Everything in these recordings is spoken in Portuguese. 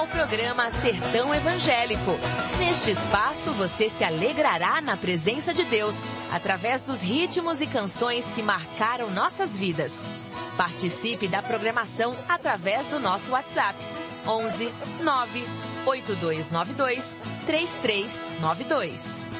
ao programa Sertão Evangélico. Neste espaço você se alegrará na presença de Deus, através dos ritmos e canções que marcaram nossas vidas. Participe da programação através do nosso WhatsApp, 11 9 8292 3392.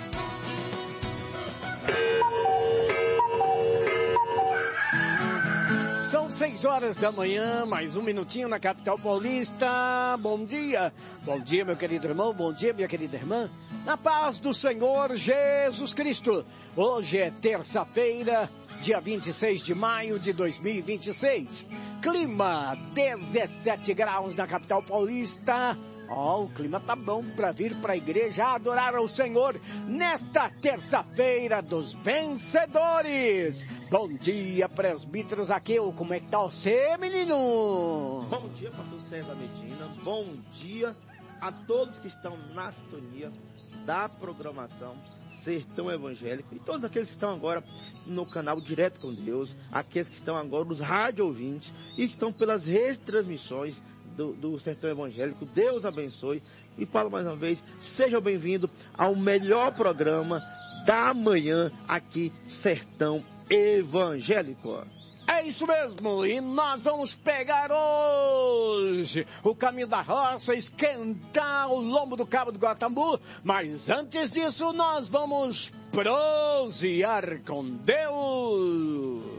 São 6 horas da manhã, mais um minutinho na capital paulista. Bom dia meu querido irmão, bom dia minha querida irmã. Na paz do Senhor Jesus Cristo. Hoje é terça-feira, dia 26 de maio de 2026. Clima 17 graus na capital paulista. O clima tá bom para vir para a igreja adorar ao Senhor nesta terça-feira dos vencedores. Bom dia, presbítero Zaqueu, como é que tá você, menino? Bom dia, pastor César Medina, bom dia a todos que estão na sintonia da programação Sertão Evangélico e todos aqueles que estão agora no canal Direto com Deus, aqueles que estão agora nos rádio ouvintes e estão pelas retransmissões do Sertão Evangélico. Deus abençoe e falo mais uma vez, seja bem-vindo ao melhor programa da manhã aqui, Sertão Evangélico. É isso mesmo, e nós vamos pegar hoje o caminho da roça, esquentar o lombo do Cabo do Guatambu, mas antes disso nós vamos prosear com Deus.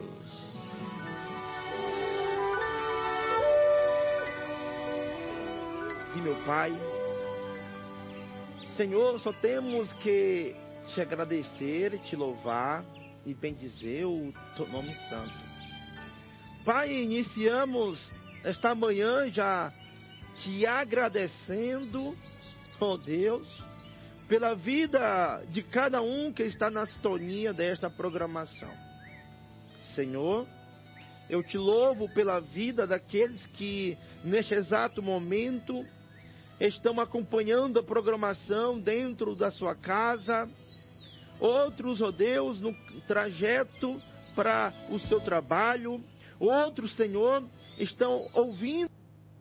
Meu Pai, Senhor, só temos que te agradecer, te louvar e bendizer o teu nome santo. Pai, iniciamos esta manhã já te agradecendo, ó Deus, pela vida de cada um que está na sintonia desta programação. Senhor, eu te louvo pela vida daqueles que neste exato momento estão acompanhando a programação dentro da sua casa. Outros, ó Deus, no trajeto para o seu trabalho. Outros, Senhor, estão ouvindo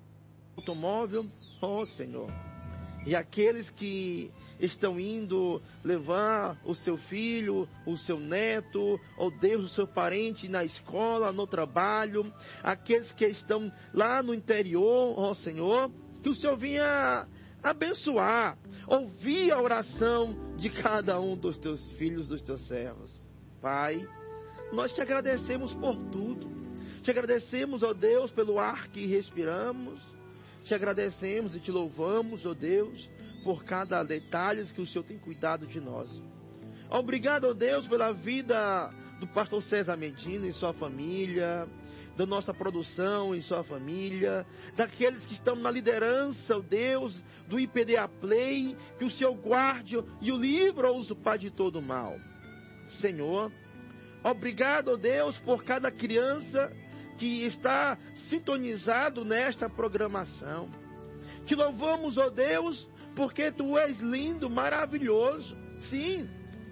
o automóvel, ó Senhor. E aqueles que estão indo levar o seu filho, o seu neto, ó Deus, o seu parente na escola, no trabalho. Aqueles que estão lá no interior, ó Senhor, que o Senhor vinha abençoar, ouvir a oração de cada um dos teus filhos, dos teus servos. Pai, nós te agradecemos por tudo. Te agradecemos, ó Deus, pelo ar que respiramos. Te agradecemos e te louvamos, ó Deus, por cada detalhe que o Senhor tem cuidado de nós. Obrigado, ó Deus, pela vida do pastor César Medina e sua família, da nossa produção e sua família, daqueles que estão na liderança, ó Deus, do IPDA Play, que o Senhor guarde e o livre-os, Pai, de todo mal. Senhor, obrigado, ó Deus, por cada criança que está sintonizado nesta programação. Te louvamos, ó Deus, porque Tu és lindo, maravilhoso. Sim,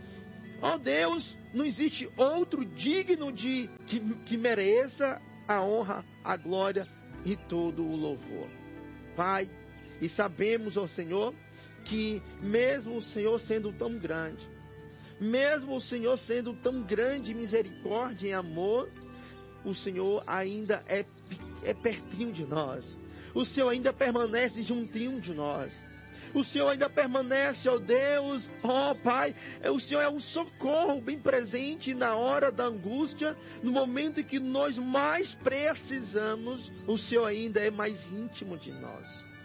ó Deus, não existe outro digno de que mereça a honra, a glória e todo o louvor. Pai, e sabemos, ó Senhor, que mesmo o Senhor sendo tão grande, mesmo o Senhor sendo tão grande em misericórdia e amor, o Senhor ainda é pertinho de nós. O Senhor ainda permanece juntinho de nós. O Senhor ainda permanece, ó Deus, ó Pai, o Senhor é um socorro bem presente na hora da angústia, no momento em que nós mais precisamos, o Senhor ainda é mais íntimo de nós.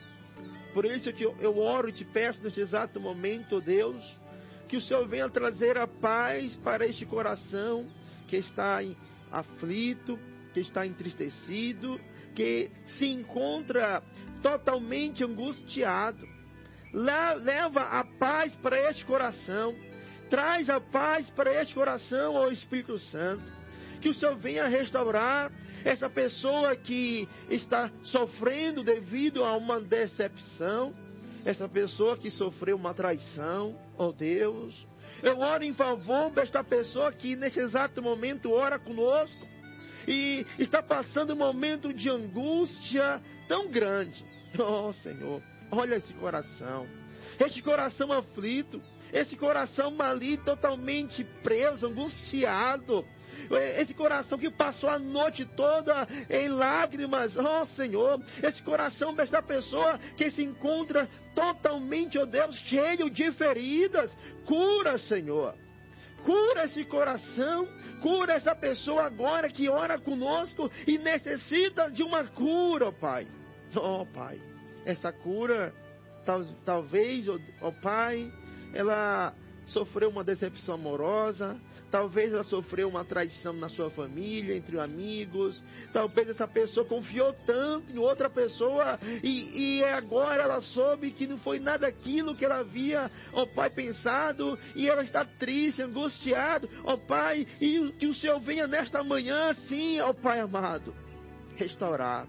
Por isso eu oro e te peço neste exato momento, ó Deus, que o Senhor venha trazer a paz para este coração que está aflito, que está entristecido, que se encontra totalmente angustiado. Leva a paz para este coração. Traz a paz para este coração, ó Espírito Santo. Que o Senhor venha restaurar essa pessoa que está sofrendo devido a uma decepção. Essa pessoa que sofreu uma traição, ó Deus. Eu oro em favor desta pessoa que nesse exato momento ora conosco e está passando um momento de angústia tão grande. Oh, Senhor, olha esse coração aflito, esse coração ali totalmente preso, angustiado, esse coração que passou a noite toda em lágrimas. Oh, Senhor, esse coração desta pessoa que se encontra totalmente, oh Deus, cheio de feridas. Cura, Senhor. Cura esse coração, cura essa pessoa agora que ora conosco e necessita de uma cura, oh Pai. Oh, Pai, essa cura, talvez, oh Pai, ela sofreu uma decepção amorosa, talvez ela sofreu uma traição na sua família, entre amigos, talvez essa pessoa confiou tanto em outra pessoa e agora ela soube que não foi nada aquilo que ela havia, ó Pai, pensado, e ela está triste, angustiada, ó Pai, e que o Senhor venha nesta manhã, sim, ó Pai amado, restaura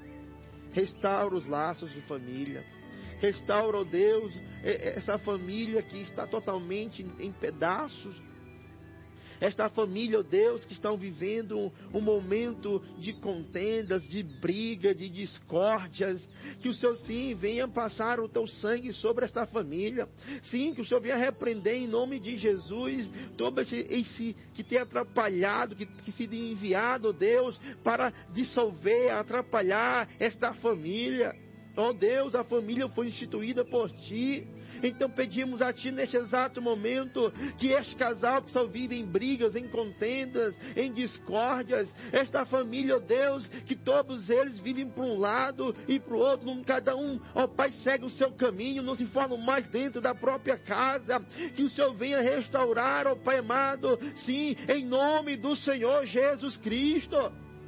os laços de família. Restaura, ó Deus, essa família que está totalmente em pedaços. Esta família, ó Deus, que estão vivendo um momento de contendas, de briga, de discórdias. Que o Senhor, sim, venha passar o teu sangue sobre esta família. Sim, que o Senhor venha repreender em nome de Jesus todo esse que tem atrapalhado, que se tem enviado, ó Deus, para dissolver, atrapalhar esta família. Ó Deus, a família foi instituída por Ti. Então pedimos a Ti neste exato momento que este casal que só vive em brigas, em contendas, em discórdias, esta família, ó Deus, que todos eles vivem para um lado e para o outro, cada um, ó Pai, segue o seu caminho, não se formam mais dentro da própria casa. Que o Senhor venha restaurar, ó Pai amado, sim, em nome do Senhor Jesus Cristo.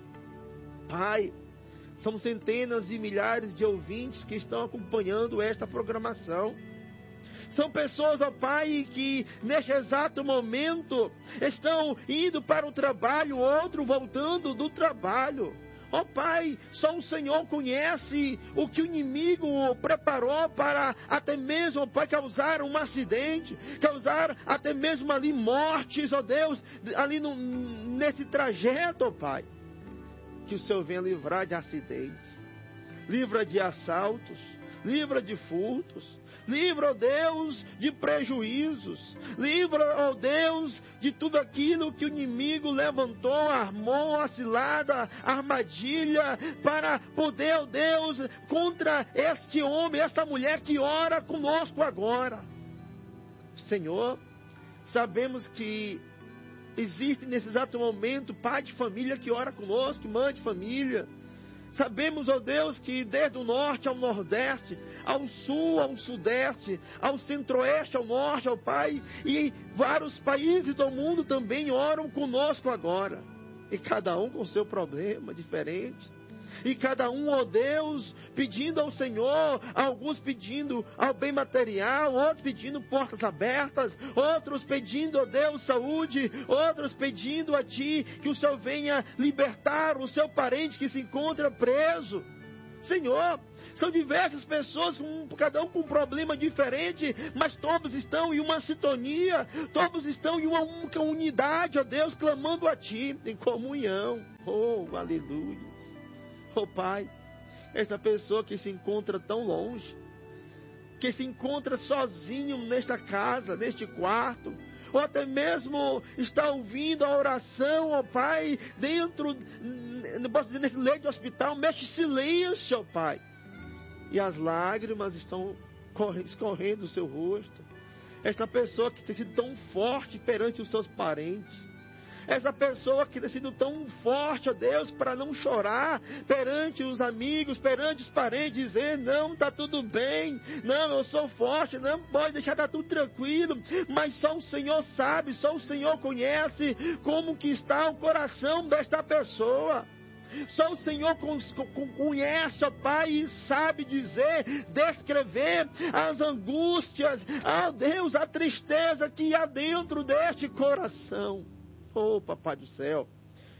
Pai, são centenas e milhares de ouvintes que estão acompanhando esta programação. São pessoas, ó Pai, que neste exato momento estão indo para o trabalho, outro voltando do trabalho. Ó Pai, só o Senhor conhece o que o inimigo preparou para até mesmo, ó Pai, causar um acidente, causar até mesmo ali mortes, ó Deus, ali nesse trajeto, ó Pai. Que o Senhor venha livrar de acidentes, livra de assaltos, livra de furtos, livra, ó Deus, de prejuízos, livra, ó Deus, de tudo aquilo que o inimigo levantou, armou, a cilada, a armadilha, para poder, ó Deus, contra este homem, esta mulher que ora conosco agora. Senhor, sabemos que existe nesse exato momento pai de família que ora conosco, mãe de família. Sabemos, ó Deus, que desde o norte ao nordeste, ao sul ao sudeste, ao centro-oeste ao norte, ó Pai, e vários países do mundo também oram conosco agora. E cada um com seu problema diferente. E cada um, ó Deus, pedindo ao Senhor, alguns pedindo ao bem material, outros pedindo portas abertas, outros pedindo, ó Deus, saúde, outros pedindo a Ti que o Senhor venha libertar o seu parente que se encontra preso. Senhor, são diversas pessoas, cada um com um problema diferente, mas todos estão em uma sintonia, todos estão em uma única unidade, ó Deus, clamando a Ti, em comunhão. Oh, aleluia. Oh Pai, esta pessoa que se encontra tão longe, que se encontra sozinho nesta casa, neste quarto, ou até mesmo está ouvindo a oração, ó Pai, dentro, não posso dizer nesse leito de hospital, mexe silêncio, ó Pai. E as lágrimas estão escorrendo do seu rosto. Esta pessoa que tem sido tão forte perante os seus parentes. Essa pessoa que tem sido tão forte, ó Deus, para não chorar perante os amigos, perante os parentes, dizer, não, está tudo bem, não, eu sou forte, não, pode deixar, está tudo tranquilo, mas só o Senhor sabe, só o Senhor conhece como que está o coração desta pessoa. Só o Senhor conhece, ó Pai, e sabe dizer, descrever as angústias, ó Deus, a tristeza que há dentro deste coração. Oh, Papai do céu,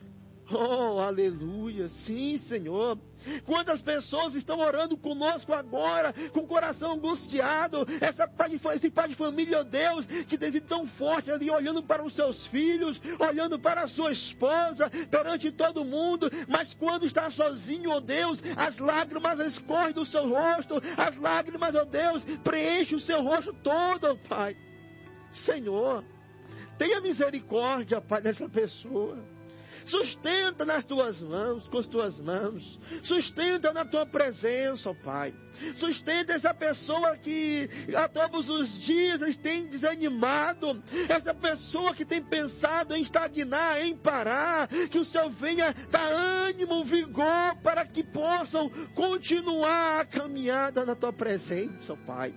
Oh, aleluia, sim, Senhor. Quantas pessoas estão orando conosco agora, com o coração angustiado, esse pai de família, ó Deus, que tem sido tão forte ali, olhando para os seus filhos, olhando para a sua esposa, perante todo mundo, mas quando está sozinho, ó Deus, as lágrimas escorrem do seu rosto, as lágrimas, ó Deus, preenchem o seu rosto todo, ó Pai. Senhor, tenha misericórdia, Pai, dessa pessoa. Sustenta nas tuas mãos, com as tuas mãos. Sustenta na tua presença, ó Pai. Sustenta essa pessoa que a todos os dias tem desanimado. Essa pessoa que tem pensado em estagnar, em parar. Que o Senhor venha dar ânimo, vigor, para que possam continuar a caminhada na tua presença, ó Pai.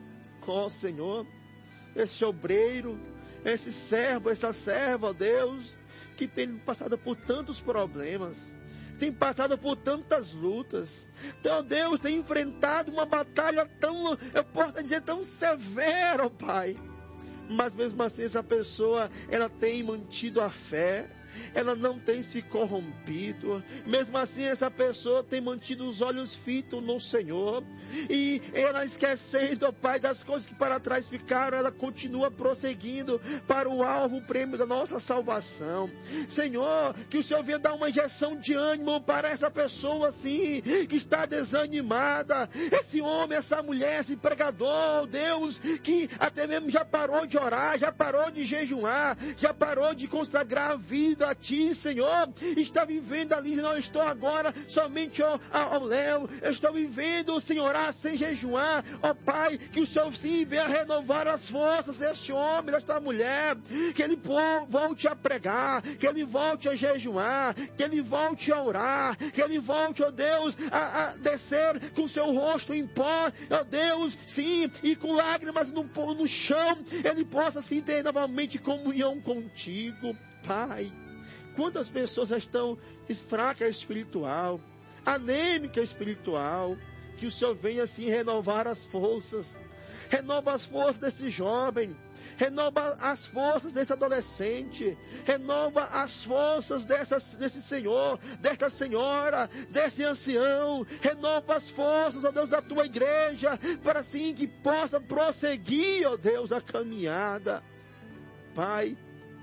Ó Senhor, esse obreiro, esse servo, essa serva, ó Deus, que tem passado por tantos problemas, tem passado por tantas lutas, então Deus tem enfrentado uma batalha tão, eu posso dizer, tão severa, Pai, mas mesmo assim essa pessoa, ela tem mantido a fé, ela não tem se corrompido, mesmo assim essa pessoa tem mantido os olhos fitos no Senhor, e ela esquecendo, ó Pai, das coisas que para trás ficaram, ela continua prosseguindo para o alvo, o prêmio da nossa salvação. Senhor, que o Senhor venha dar uma injeção de ânimo para essa pessoa assim, que está desanimada, esse homem, essa mulher, esse pregador, Deus, que até mesmo já parou de orar, já parou de jejuar, já parou de consagrar a vida a Ti, Senhor, está vivendo ali, não estou agora somente ao léu, eu estou vivendo sem orar, sem jejuar, ó Pai, que o Senhor sim venha renovar as forças deste homem, desta mulher, que ele volte a pregar, que ele volte a jejuar, que ele volte a orar, que ele volte, ó Deus, a descer com seu rosto em pó, ó Deus, sim, e com lágrimas no chão, ele possa sim ter novamente comunhão contigo, Pai. Quantas pessoas estão fracas espiritual, anêmicas espiritual, que o Senhor venha assim renovar as forças. Renova as forças desse jovem, renova as forças desse adolescente, renova as forças desse senhor, desta senhora, desse ancião, renova as forças, ó Deus, da tua igreja, para assim que possa prosseguir, ó Deus, a caminhada. Pai,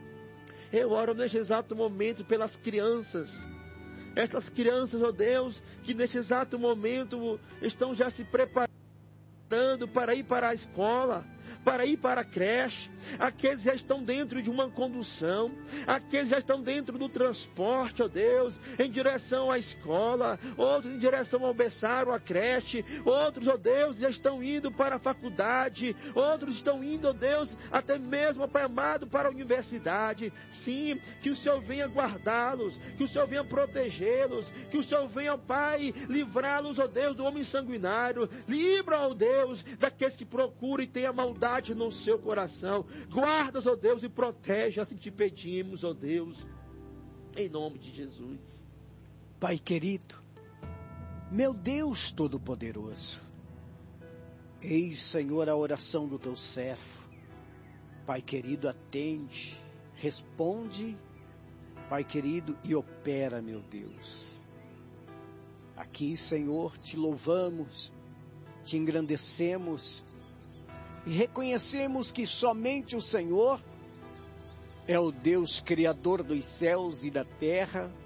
eu oro neste exato momento pelas crianças. Essas crianças, ó Deus, que neste exato momento estão já se preparando para ir para a escola, para ir para a creche. Aqueles já estão dentro de uma condução, aqueles já estão dentro do transporte, ó Deus, em direção à escola, outros em direção ao berçário, à creche, outros, ó Deus, já estão indo para a faculdade, outros estão indo, ó Deus, até mesmo, Pai amado, para a universidade. Sim, que o Senhor venha guardá-los, que o Senhor venha protegê-los, que o Senhor venha, ó Pai, livrá-los, ó Deus, do homem sanguinário, livra, ó Deus, daqueles que procuram e têm a maldade no seu coração. Guarda-os, ó Deus, e protege, assim te pedimos, ó Deus, em nome de Jesus. Pai querido, meu Deus Todo-Poderoso, eis, Senhor, a oração do teu servo. Pai querido, atende, responde, Pai querido, e opera, meu Deus. Aqui, Senhor, te louvamos, te engrandecemos e reconhecemos que somente o Senhor é o Deus Criador dos céus e da terra,